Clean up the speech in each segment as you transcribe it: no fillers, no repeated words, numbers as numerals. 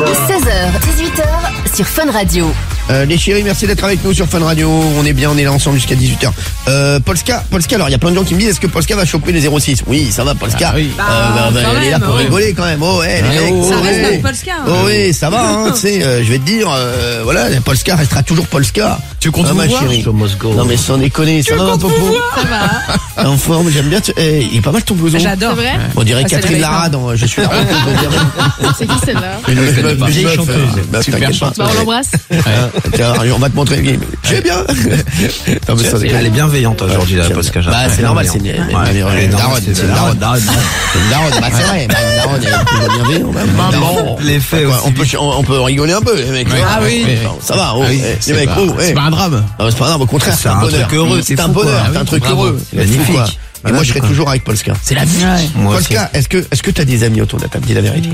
16h, 18h sur Fun Radio. Les chéris, merci d'être avec nous sur Fun Radio. On est là ensemble jusqu'à 18h. Polska, alors il y a plein de gens qui me disent est-ce que Polska va choper les 06? Oui, ça va Polska. Ah, oui. Elle est là pour rigoler quand même. Oh ouais, les mecs. Ça reste notre Polska. Oh oui, ça va hein, tu sais, je vais te dire voilà, Polska restera toujours Polska. Tu comptes ma voir chérie. Non mais sans déconner, ça va Popo? Ça va. En forme, j'aime bien il est pas mal ton blouson. J'adore. C'est vrai? On dirait Ah, c'est Catherine la Lara dans Je suis la reine. C'est qui celle-là? Une vieille chanteuse. Super chanteuse. Bah on l'embrasse. Tiens, on va te montrer le game. Je vais bien. Non, mais ça, Elle est bienveillante aujourd'hui, la Polska. Bah, c'est normal, c'est une daronne. C'est une daronne. C'est une daronne. Bah, c'est vrai. Bah, une daronne, elle est toujours bienveillante. Les faits aussi. On peut rigoler un peu, les mecs. Ah oui. Ça va, les mecs. C'est pas un drame. Non, c'est pas un drame. Au contraire, c'est un bonheur. C'est un bonheur. C'est un truc heureux. Magnifique. Et moi, je serai toujours avec Polska. C'est la vie. Polska, est-ce que t'as des amis autour de la table? Dis la vérité.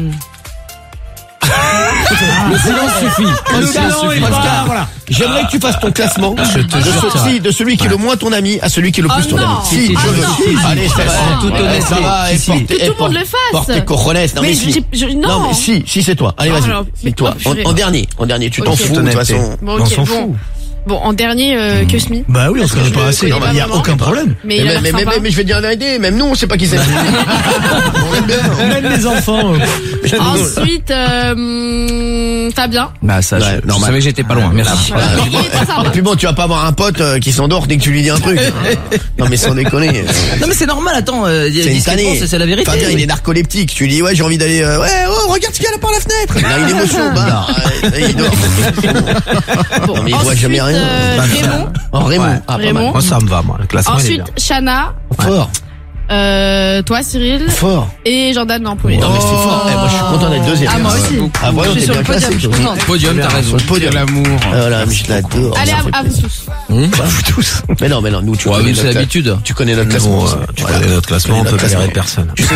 Le silence suffit. Polska, voilà. J'aimerais que tu fasses ton classement de celui qui est le moins ton ami à celui qui est le plus ton ami. Si, je veux. Allez, ça va. Ça va. Que tout le monde le fasse. Porte tes cojones. Non, mais si. Non, mais si, c'est toi. Allez, vas-y. C'est toi. En dernier. Tu t'en fous, de toute façon. Bon, ok, bon, en dernier, Kusmi. Bah oui, on se connaît pas assez. Il y a aucun problème. Mais je vais te dire la vérité, même nous, on sait pas qui c'est. On l'aime bien. Même les enfants. Ensuite, Fabien. Bah ça, Je savais que j'étais pas loin. Merci. Et puis bon, tu vas pas avoir un pote qui s'endort dès que tu lui dis un truc. Non mais sans déconner. Non mais c'est normal, attattends, C'est une tannée. c'est la vérité. Fabien, il est narcoleptique. Tu lui dis ouais, j'ai envie d'aller regarde ce qu'il y a là par la fenêtre. Il a une émotion. Il dort. Non mais il voit jamais rien. Raymond. Raymond. Raymond. Moi ça me va, moi. Le classement il est bien. Ensuite, Chana. Fort. Toi, Cyril. Fort. Et Jordan en premier. Non mais c'est fort. Moi je suis content d'être deuxième. Ah, moi aussi. Ah voilà, Je suis t'es sur bien le podium, classé. je suis contente. Podium, t'as raison. Sur le podium. L'amour. Voilà, mais je l'adore. Allez, Ça fait à vous plaisir. tous. Vous tous. Mais non, nous, tu Ouais, connais c'est notre l'habitude. Tu connais notre classement. Tu connais notre classement, on peut blairer personne. Tu sais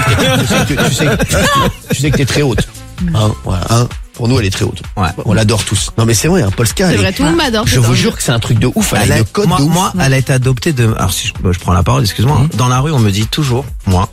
que t'es très haute. Voilà. Pour nous, elle est très haute. Ouais. On l'adore tous. Non, mais c'est vrai, Polska. C'est vrai, tout le monde m'adore. Je vous jure que c'est un truc de ouf. Elle a une cote de ouf. Moi, elle a été adoptée alors si je prends la parole, excuse-moi. Dans la rue, on me dit toujours,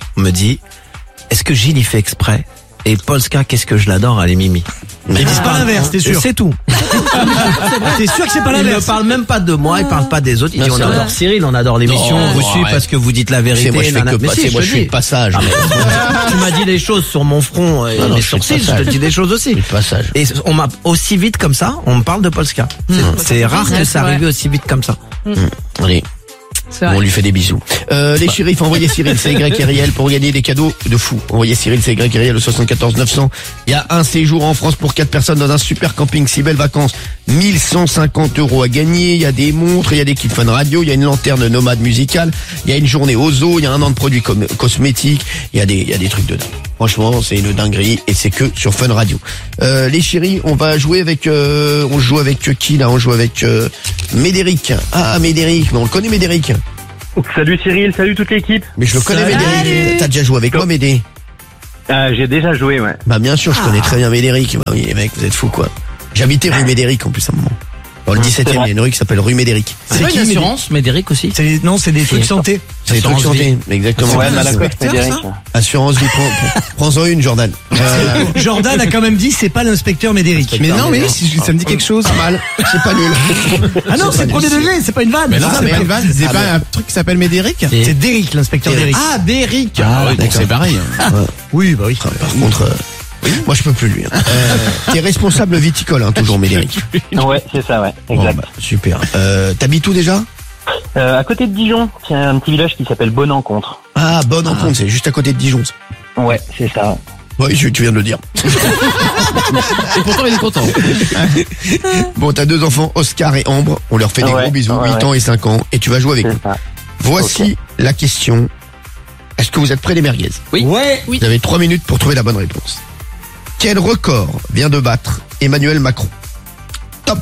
est-ce que Gilles, il fait exprès? Et Polska, qu'est-ce que je l'adore, elle est Mimi. Ils disent pas l'inverse, t'es sûr? C'est tout. T'es sûr que c'est pas Il ne l'inverse? parle même pas de moi, il parle pas des autres. Il dit on adore Cyril, on adore l'émission, on vous suit parce que vous dites la vérité. Moi, je fais que passer. Moi, je suis de passage. Tu m'as dit des choses sur mon front et mes sourcils, je te dis des choses aussi. Passage. Et on m'a aussi vite comme ça, on me parle de Polska. C'est rare que ça arrive aussi vite comme ça. Allez. On lui fait des bisous. Les shérifs, envoyez Cyril, c'est Y et Riel pour gagner des cadeaux de fou. Envoyez Cyril, c'est Y et Riel, le 74 900. Il y a un séjour en France pour 4 personnes dans un super camping, 6 belles vacances. 1150 € à gagner. Il y a des montres, il y a des kits Fun Radio, il y a une lanterne nomade musicale, il y a une journée au zoo, il y a un an de produits cosmétiques, il y a des trucs de dingue. Franchement, c'est une dinguerie et c'est que sur Fun Radio. Les chéris, on va jouer avec, on joue avec qui là? On joue avec Médéric. Ah, Médéric, mais on le connaît Médéric. Salut Cyril, salut toute l'équipe. Mais je le connais Médéric. T'as déjà joué avec moi Médé? J'ai déjà joué, ouais. Bah bien sûr, je connais très bien Médéric. Bah oui, les mecs, vous êtes fous quoi. J'habitais rue Médéric en plus à un moment. Dans le 17e, il y a une rue qui s'appelle rue Médéric. C'est pas une assurance, Médéric aussi? Non, c'est des trucs santé. C'est des trucs santé, exactement. Ouais, Malakoff, Médéric. Assurance vie, prends-en une, Jordan. Jordan a quand même dit c'est pas l'inspecteur Médéric. Mais non, mais ça me dit quelque chose. Pas mal. C'est pas nul. Ah non, c'est premier degré, c'est pas une vanne. Mais non, c'est pas une vanne. C'est pas un truc qui s'appelle Médéric? C'est Déric, l'inspecteur Déric. Ah, Déric. Ah oui, donc c'est pareil. Oui, bah oui. Par contre, moi je peux plus lui. T'es responsable viticole, toujours Médéric. Ouais, c'est ça, ouais. Exact. Bon, super. T'habites où déjà? À côté de Dijon, il y a un petit village qui s'appelle Bonne-Encontre. Ah, Bonne-Encontre, c'est juste à côté de Dijon. Ouais, c'est ça. Oui, tu viens de le dire. Et pourtant, il est content. Bon, t'as 2 enfants, Oscar et Ambre. On leur fait des gros bisous, 8 ans et 5 ans. Et tu vas jouer avec nous. Ça. Voici la question. Est-ce que vous êtes prêts les merguez? Oui. Ouais. Vous avez 3 minutes pour trouver la bonne réponse. Quel record vient de battre Emmanuel Macron? Top.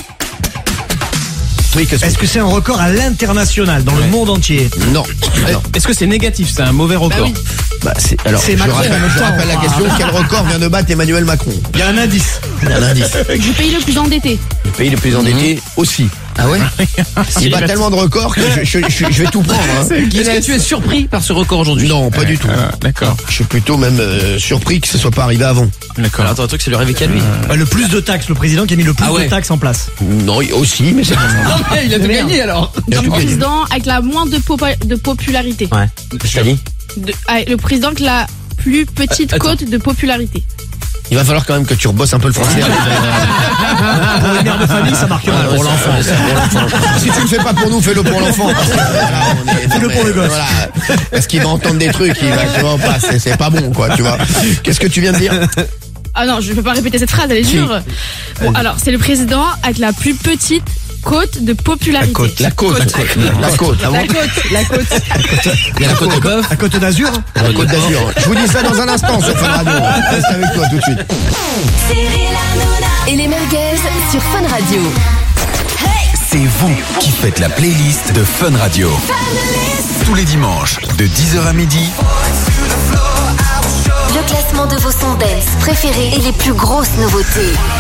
Oui, Est-ce que c'est un record à l'international, dans le monde entier? Non. Est-ce que c'est négatif? C'est un mauvais record? Bah, alors, C'est je Macron rappelle, en même temps. la question. Quel record vient de battre Emmanuel Macron? Il y a un indice. Il y a un indice. Du pays le plus endetté. Le pays le plus endetté aussi. Ah ouais? Il bat tellement de records que je vais tout prendre. Hein. Est-ce que tu es surpris par ce record aujourd'hui? Non, pas du tout. D'accord. Je suis plutôt même surpris que ce soit pas arrivé avant. D'accord. Alors attends, un truc, c'est le rêve qu'à lui. Bah, le plus de taxes, le président qui a mis le plus Ah ouais. de taxes en place. Non, aussi, mais c'est pas ça. Il a tout gagné alors. Il a Le tout gagné. président avec la moins de popularité. Ouais. Chali, Le président avec la plus petite Attends. cote de popularité. il va falloir quand même que tu rebosses un peu le français. Pour les mères de famille, ça marque mal. Pour l'enfant. Si tu le fais pas pour nous, fais-le pour l'enfant. Parce que, voilà, Fais-le pour le gosse. Voilà. Parce qu'il va entendre des trucs, il va, tu vois, pas, c'est pas bon, quoi, tu vois. Qu'est-ce que tu viens de dire? Ah non, je peux pas répéter cette phrase, elle est dure. Bon, alors, c'est le président avec la plus petite cote de popularité. La côte. La côte. Il y a la côte de bœuf, À Côte d'Azur. la côte d'Azur. Je vous dis ça dans un instant sur Fun Radio. Reste avec toi tout de suite. Et les merguez sur Fun Radio. C'est vous qui faites la playlist de Fun Radio. Tous les dimanches, de 10h à midi. Le classement de vos sons dance préférés et les plus grosses nouveautés.